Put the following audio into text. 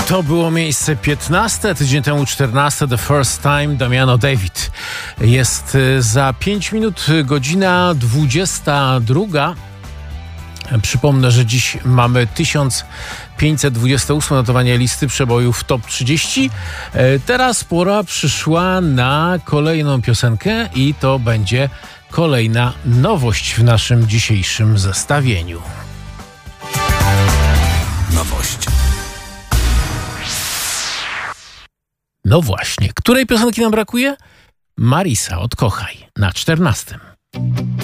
To było miejsce 15, tydzień temu 14, The First Time, Damiano David. Jest za 5 minut godzina 22. Przypomnę, że dziś mamy 1528 notowanie listy przebojów Top 30. Teraz pora przyszła na kolejną piosenkę i to będzie kolejna nowość w naszym dzisiejszym zestawieniu. Nowość. No właśnie, której piosenki nam brakuje? Marisa, Odkochaj, na 14.